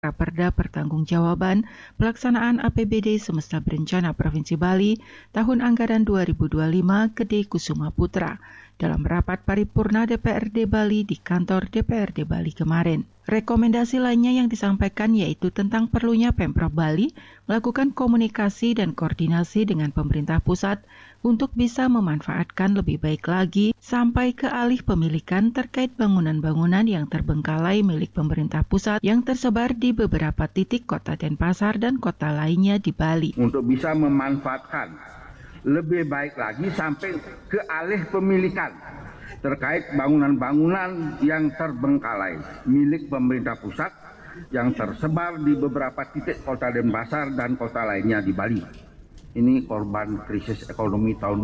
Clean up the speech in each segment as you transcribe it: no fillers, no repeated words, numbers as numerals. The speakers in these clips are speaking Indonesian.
Raperda Pertanggungjawaban Pelaksanaan APBD Semesta Berencana Provinsi Bali tahun anggaran 2025 Gede Kusuma Putra dalam rapat paripurna DPRD Bali di kantor DPRD Bali kemarin. Rekomendasi lainnya yang disampaikan yaitu tentang perlunya Pemprov Bali melakukan komunikasi dan koordinasi dengan pemerintah pusat untuk bisa memanfaatkan lebih baik lagi sampai ke alih pemilikan terkait bangunan-bangunan yang terbengkalai milik pemerintah pusat yang tersebar di beberapa titik kota Denpasar dan kota lainnya di Bali. Untuk bisa memanfaatkan lebih baik lagi sampai ke alih pemilikan terkait bangunan-bangunan yang terbengkalai milik pemerintah pusat yang tersebar di beberapa titik kota Denpasar dan kota lainnya di Bali. Ini korban krisis ekonomi tahun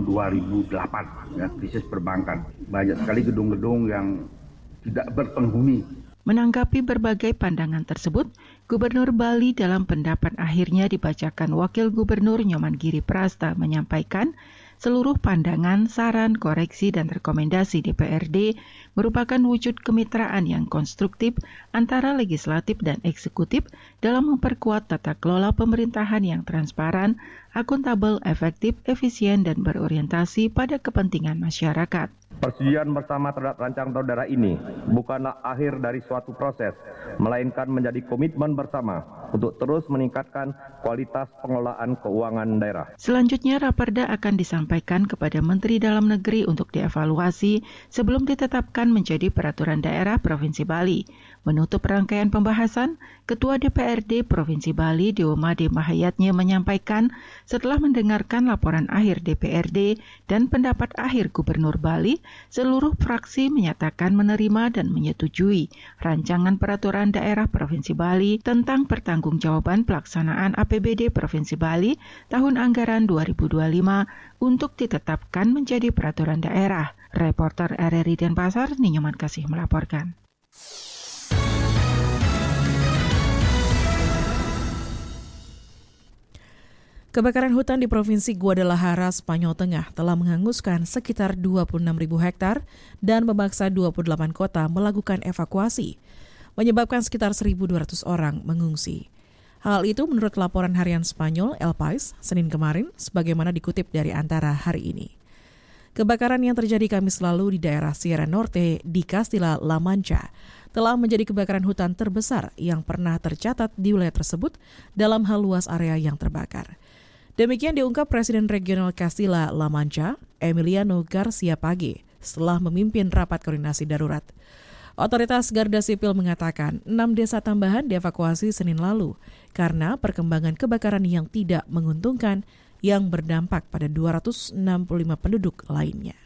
2008, ya, krisis perbankan. Banyak sekali gedung-gedung yang tidak berpenghuni. Menanggapi berbagai pandangan tersebut, Gubernur Bali dalam pendapat akhirnya dibacakan Wakil Gubernur Nyoman Giri Prasta menyampaikan seluruh pandangan, saran, koreksi, dan rekomendasi DPRD merupakan wujud kemitraan yang konstruktif antara legislatif dan eksekutif dalam memperkuat tata kelola pemerintahan yang transparan, akuntabel, efektif, efisien, dan berorientasi pada kepentingan masyarakat. Persetujuan bersama terhadap rancangan saudara ini bukanlah akhir dari suatu proses, melainkan menjadi komitmen bersama untuk terus meningkatkan kualitas pengelolaan keuangan daerah. Selanjutnya, Raperda akan disampaikan kepada Menteri Dalam Negeri untuk dievaluasi sebelum ditetapkan menjadi peraturan daerah Provinsi Bali. Menutup rangkaian pembahasan, Ketua DPRD Provinsi Bali, Deomade Mahayatnya menyampaikan setelah mendengarkan laporan akhir DPRD dan pendapat akhir Gubernur Bali, seluruh fraksi menyatakan menerima dan menyetujui rancangan peraturan daerah Provinsi Bali tentang pertanggungjawaban pelaksanaan APBD Provinsi Bali tahun anggaran 2025 untuk ditetapkan menjadi peraturan daerah. Reporter RRI Denpasar, Ninyoman Kasih melaporkan. Kebakaran hutan di Provinsi Guadalajara, Spanyol Tengah telah menghanguskan sekitar 26.000 hektar dan memaksa 28 kota melakukan evakuasi, menyebabkan sekitar 1.200 orang mengungsi. Hal itu menurut laporan harian Spanyol El País Senin kemarin, sebagaimana dikutip dari Antara hari ini. Kebakaran yang terjadi Kamis lalu di daerah Sierra Norte di Castilla-La Mancha telah menjadi kebakaran hutan terbesar yang pernah tercatat di wilayah tersebut dalam hal luas area yang terbakar. Demikian diungkap Presiden Regional Castilla-La Mancha, Emiliano Garcia Pague, setelah memimpin rapat koordinasi darurat. Otoritas Garda Sipil mengatakan 6 desa tambahan dievakuasi Senin lalu karena perkembangan kebakaran yang tidak menguntungkan yang berdampak pada 265 penduduk lainnya.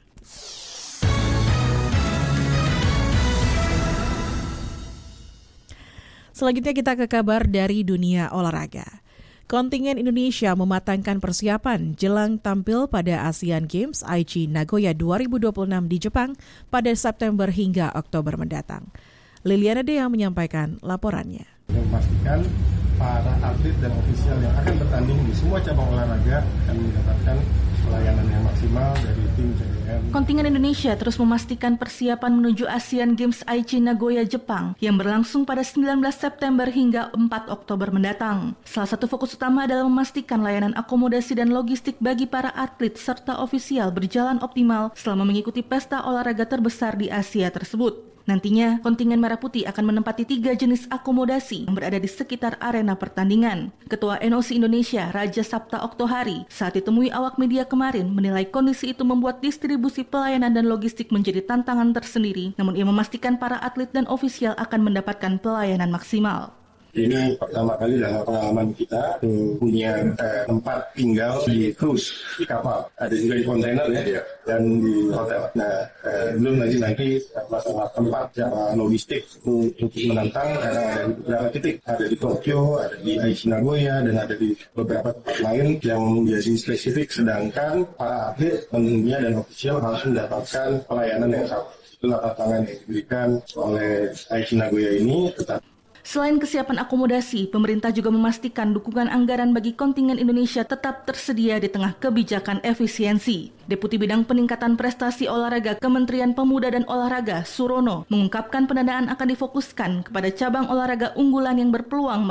Selanjutnya kita ke kabar dari dunia olahraga. Kontingen Indonesia mematangkan persiapan jelang tampil pada Asian Games Aichi Nagoya 2026 di Jepang pada September hingga Oktober mendatang. Liliana Dea menyampaikan laporannya. Memastikan para atlet dan ofisial yang akan bertanding di semua cabang olahraga akan mendapatkan pelayanan yang maksimal dari tim CDM. Kontingen Indonesia terus memastikan persiapan menuju Asian Games Aichi Nagoya, Jepang yang berlangsung pada 19 September hingga 4 Oktober mendatang. Salah satu fokus utama adalah memastikan layanan akomodasi dan logistik bagi para atlet serta ofisial berjalan optimal selama mengikuti pesta olahraga terbesar di Asia tersebut. Nantinya, kontingen Merah Putih akan menempati 3 jenis akomodasi yang berada di sekitar arena pertandingan. Ketua NOC Indonesia, Raja Sapta Oktohari, saat ditemui awak media kemarin menilai kondisi itu membuat distribusi pelayanan dan logistik menjadi tantangan tersendiri, namun ia memastikan para atlet dan ofisial akan mendapatkan pelayanan maksimal. Ini pertama kali dalam pengalaman kita punya tempat tinggal di cruise, di kapal. Ada juga di kontainer ya, dan di hotel. Nah, belum lagi masalah tempat logistik untuk menantang ada di beberapa titik. Ada di Tokyo, ada di Aichi Nagoya, dan ada di beberapa tempat lain yang menjadi spesifik. Sedangkan para atlet tentunya dan ofisial harus mendapatkan pelayanan yang sama. Itulah tantangan yang diberikan oleh Aichi Nagoya ini. Selain kesiapan akomodasi, pemerintah juga memastikan dukungan anggaran bagi kontingen Indonesia tetap tersedia di tengah kebijakan efisiensi. Deputi Bidang Peningkatan Prestasi Olahraga Kementerian Pemuda dan Olahraga, Surono, mengungkapkan pendanaan akan difokuskan kepada cabang olahraga unggulan yang berpeluang